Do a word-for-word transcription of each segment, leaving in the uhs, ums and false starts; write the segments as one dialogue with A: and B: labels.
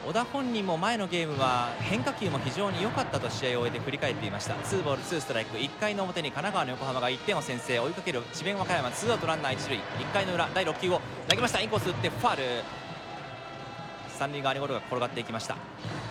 A: 小田本人も前のゲームは変化球も非常に良かったと試合を終えて振り返っていました。ツーボールツーストライク、いっかいの表に神奈川の横浜がいってんを先制、追いかける智弁和歌山、ツーアウトランナー一塁、いっかいの裏だいろっ球を投げました。インコース打ってファール、三塁側にゴロが転がっていきました。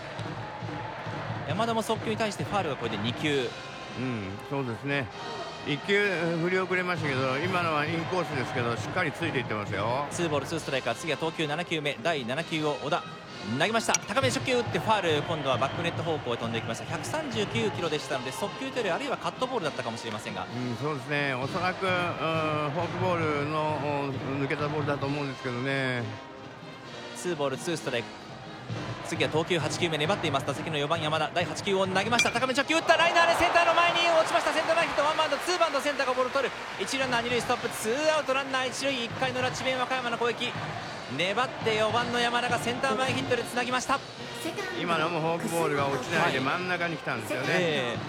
A: 山田も速球に対してファールがこれでに球。
B: うん、そうですね。いっ球振り遅れましたけど、今のはインコースですけどしっかりついていってますよ。
A: ツーボールツーストライクは次は投球なな球目、だいなな球を小田投げました。高め初球打ってファール、今度はバックネット方向へ飛んでいきました。ひゃくさんじゅうきゅうキロでしたので速球というよりあるいはカットボールだったかもしれませんが、
B: うん、そうですね。おそらく、うん、フォークボールの抜けたボールだと思うんですけどね。
A: ツーボールツーストライク、次は投球はち球目粘っています。打席のよばん山田、だいはち球を投げました。高め直球打ったライナーでセンターの前に落ちました。センター前ヒット、ワンバウンドツーバウンド、センターがボールを取る、一塁ランナー二塁ストップ、ツーアウトランナー一塁。いっかいの裏智弁和歌山の攻撃、粘ってよばんの山田がセンター前ヒットでつなぎました。
B: 今のもフォークボールが落ちないで真ん中に来たんですよね、
A: はいえー
B: はい、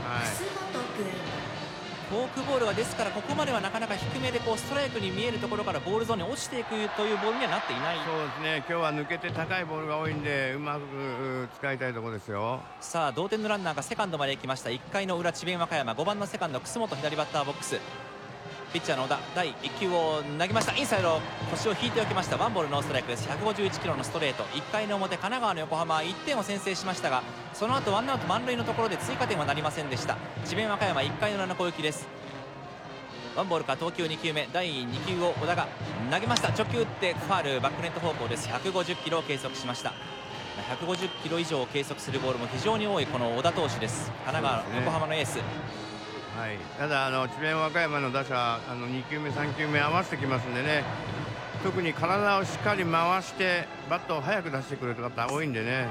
A: フォークボールはですからここまではなかなか低めでこうストライクに見えるところからボールゾーンに落ちていくというボールにはなっていない。
B: そうですね。今日は抜けて高いボールが多いんでうまく使いたいところですよ。
A: さあ同点のランナーがセカンドまで行きました。いっかいの裏智弁和歌山、ごばんのセカンド楠本左バッターボックス、ピッチャーの小田だいいっ球を投げました。インサイド腰を引いておきました。ワンボールノーストライクです。ひゃくごじゅういちキロのストレート。いっかいの表神奈川の横浜はいってんを先制しましたが、その後ワンアウト満塁のところで追加点はなりませんでした。智弁和歌山いっかいの裏の攻撃です。ワンボールから投球に球目、だいに球を小田が投げました。直球打ってファール、バックネット方向です。ひゃくごじゅっキロを計測しました。ひゃくごじゅっキロ以上を計測するボールも非常に多いこの小田投手です。神奈川、ね、横浜のエース。
B: はい、ただあの智弁和歌山の打者あのに球目さん球目合わせてきますんでね、特に体をしっかり回してバットを早く出してくる方多いんでね。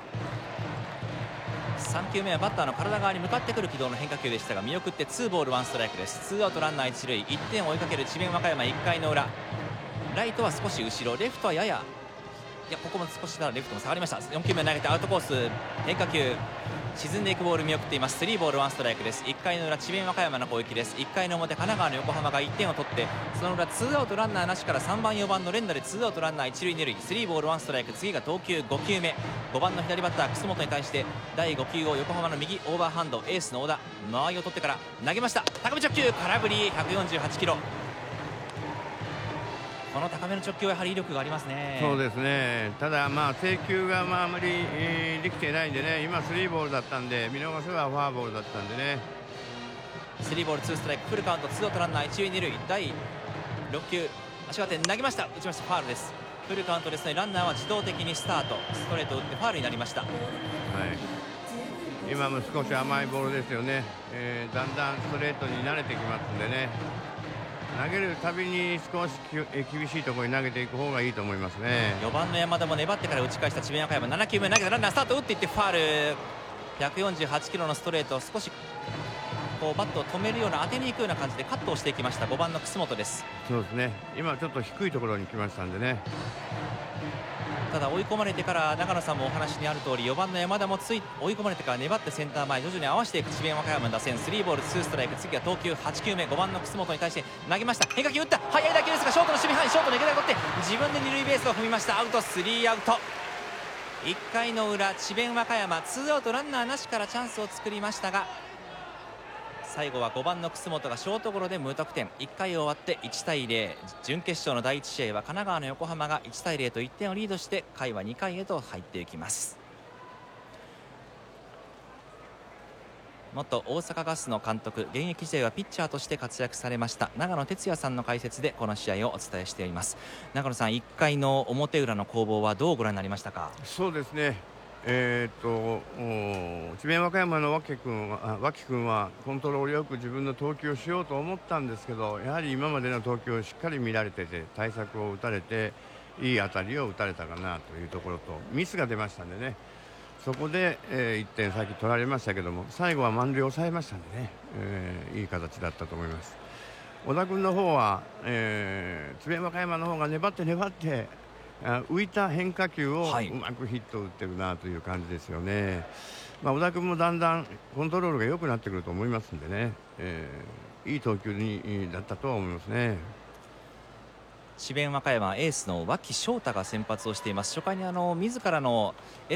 A: さん球目はバッターの体側に向かってくる軌道の変化球でしたが見送ってツーボールワンストライクです。ツーアウトランナー一塁、いってんを追いかける智弁和歌山いっかいの裏、ライトは少し後ろ、レフトはややいやここも少しだレフトも下がりました。よん球目投げてアウトコース変化球、沈んでいくボール見送っています。スリーボールワンストライクです。いっかいの裏智弁和歌山の攻撃です。いっかいの表神奈川の横浜がいってんを取って、その裏ツーアウトランナーなしからさんばんよんばんの連打でツーアウトランナー一塁二塁、スリーボールワンストライク。次が投球ご球目、ごばんの左バッター楠本に対してだいご球を横浜の右オーバーハンドエースの小田間合いを取ってから投げました。高め直球空振り、ひゃくよんじゅうはちキロ。この高めの直球はやはり威力がありますね。
B: そうですね。ただまあ制球がまああまり、えーできていないんでね、今スリーボールだったんで見逃せばフォアボールだったんでね。
A: スリーボールツーストライク、フルカウントツーアウトランナー一塁二塁、だいろっ球足がて投げました。打ちました。ファウルです。フルカウントですね。ランナーは自動的にスタート、ストレートを打ってファウルになりました。
B: はい、今も少し甘いボールですよね、えー、だんだんストレートに慣れてきますんでね、投げるたびに少し厳しいところに投げていく方がいいと思いますね。
A: よばんの山田も粘ってから打ち返した智弁和歌山、なな球目投げたランナースタート打っていってファウル、ひゃくよんじゅうはちキロのストレートを少しこうバットを止めるような当てにいくような感じでカットをしていきました。ごばんの楠本です。
B: そうですね。今ちょっと低いところに来ましたんでね。
A: ただ追い込まれてから長野さんもお話にある通りよばんの山田もつい追い込まれてから粘ってセンター前徐々に合わせていく智弁和歌山の打線。スリーボールツーストライク、次は投球はち球目、ごばんの楠本に対して投げました。変化球打った速い打球ですがショートの守備範囲、ショートの池田が取って自分で二塁ベースを踏みました。アウト、スリーアウト。いっかいの裏智弁和歌山ツーアウトランナーなしからチャンスを作りましたが最後はごばんの楠本がショートゴロで無得点。いっかい終わっていちたいゼロ、準決勝のだいいち試合は神奈川の横浜がいちたいゼロといってんをリードして回はにかいへと入っていきます。元大阪ガスの監督、現役時代はピッチャーとして活躍されました長野哲也さんの解説でこの試合をお伝えしています。長野さん、いっかいの表裏の攻防はどうご覧になりましたか？
B: そうですね、えー、っと智弁和歌山の脇君は脇君はコントロールよく自分の投球をしようと思ったんですけど、やはり今までの投球をしっかり見られてて対策を打たれていい当たりを打たれたかなというところとミスが出ましたんでね、そこで、えー、いってん先取られましたけども最後は満塁を抑えましたんでね、えー、いい形だったと思います。小田君の方は、えー、智弁和歌山の方が粘って粘って浮いた変化球をうまくヒットを打ってるなという感じですよね。まあ、小田君もだんだんコントロールが良くなってくると思いますんでね、えー、いい投球にだったとは思いますね。
A: 智弁和歌山エースの脇翔太が先発をしています。初回にあの自らのエラー